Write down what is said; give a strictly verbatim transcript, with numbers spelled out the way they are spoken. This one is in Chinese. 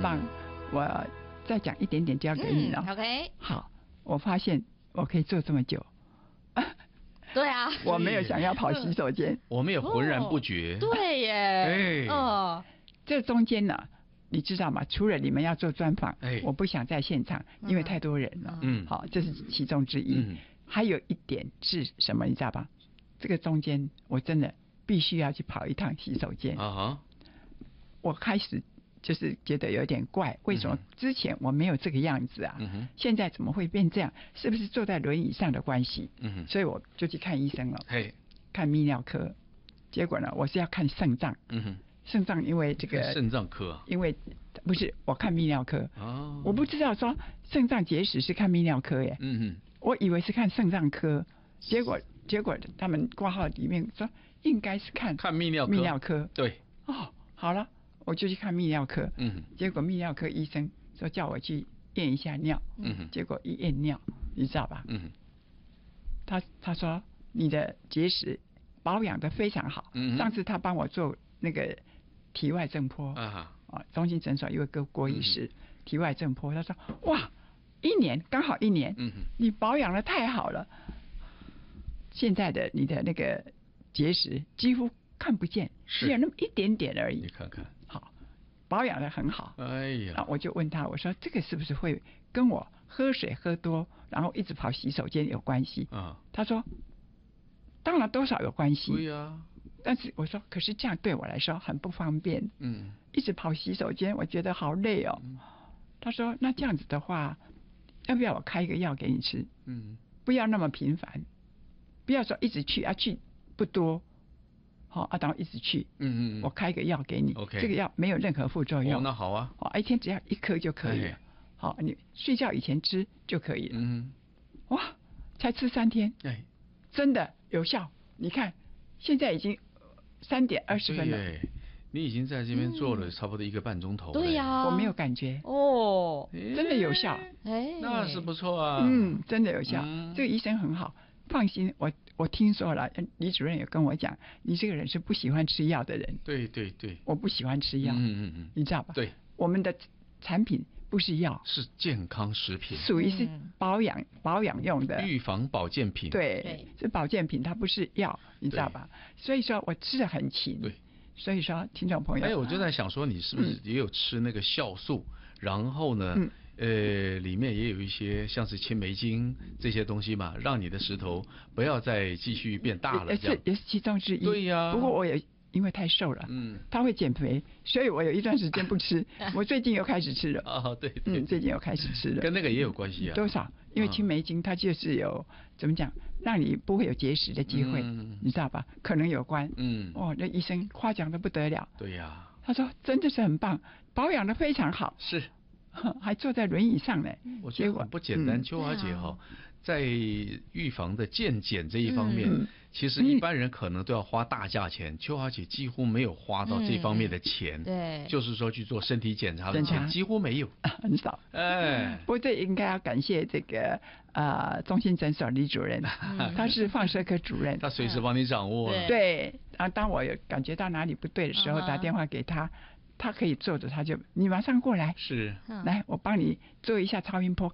棒！我再讲一点点就要给你了。 嗯、OK。 好，我发现我可以做这么久。 对啊， 我没有想要跑洗手间， 我们也浑然不觉。 哦、对耶， 哎， 哦， 这中间呢，你知道吗？除了你们要做专访， 哎， 我不想在现场，因为太多人了。嗯，好，这是其中之一。嗯，还有一点是什么？你知道吧？这个中间我真的必须要去跑一趟洗手间。啊哈，我开始就是觉得有点怪，为什么之前我没有这个样子啊？嗯、现在怎么会变这样？是不是坐在轮椅上的关系？嗯，所以我就去看医生了。嘿，看泌尿科，结果呢，我是要看肾脏。嗯哼，肾脏因为这个肾脏科、啊， 因为不是我看泌尿科。哦，我不知道说肾脏结石是看泌尿科耶。嗯哼，我以为是看肾脏科，结果结果他们挂号里面说应该是看看泌尿科。 泌尿科对。 哦，好了。我就去看泌尿科，嗯，结果泌尿科医生说叫我去验一下尿，嗯，结果一验尿，你知道吧？嗯，他他说你的结石保养得非常好，嗯，上次他帮我做那个体外震波，啊，啊，中心诊所有一个郭医师，嗯，体外震波，他说哇，一年刚好一年，嗯，你保养得太好了，现在的你的那个结石几乎看不见，只有那么一点点而已， 你看看。 保养得很好， 哎呀！ 我就问他，我说这个是不是会跟我喝水喝多，然后一直跑洗手间有关系？啊，他说，当然多少有关系。 对呀、啊。 但是我说，可是这样对我来说很不方便。嗯。一直跑洗手间，我觉得好累哦。嗯、他说，那这样子的话，要不要我开一个药给你吃？嗯。不要那么频繁，不要说一直去啊，去不多。好、哦，啊，然后一直去，嗯嗯，我开一个药给你 ，OK， 这个药没有任何副作用， 哦，那好啊， 哦，一天只要一颗就可以了，好、哦，你睡觉以前吃就可以了，嗯，哇，才吃三天，哎，真的有效，你看，现在已经三点二十分了， 你已经在这边做了差不多一个半钟头了， 对呀、啊， 我没有感觉， 哦， 真的有效， 哎， 那是不错啊， 嗯，真的有效，嗯、这个医生很好。放心，我我听说了，李主任也跟我讲，你这个人是不喜欢吃药的人。 对对对， 我不喜欢吃药，嗯嗯嗯，你知道吧？ 对， 我们的产品不是药， 是健康食品， 属于是保养、嗯、保养用的预防保健品。 对，对是保健品，它不是药，你知道吧？所以说我吃得很勤。 对， 所以说听众朋友， 哎，我就在想说，你是不是也有吃那个酵素？嗯、然后呢？嗯呃，里面也有一些像是青霉精这些东西嘛，让你的石头不要再继续变大了。 也是也是其中之一。 对呀、啊。 不过我也因为太瘦了，嗯，他会减肥，所以我有一段时间不吃。我最近又开始吃了。 啊，对对。 嗯，最近又开始吃了。 跟那个也有关系啊。 多少？因为青霉精它就是有、嗯、怎么讲，让你不会有结石的机会，嗯、你知道吧？可能有关。嗯。哦，那医生夸奖的不得了。 对呀、啊。 他说真的是很棒，保养的非常好。 是。 还坐在轮椅上呢， 我觉得很不简单。秋华姐哈，在预防的健检这一方面、嗯，其实一般人可能都要花大价钱，嗯、秋华姐几乎没有花到这方面的钱。嗯、对，就是说去做身体检查的钱几乎没有， 很少。哎，不过这应该要感谢这个呃中心诊所李主任，嗯、他是放射科主任， 他随时帮你掌握。 对，对啊，当我有感觉到哪里不对的时候，打电话给他。他可以坐着，他就你马上过来， 是， 来我帮你做一下超音波，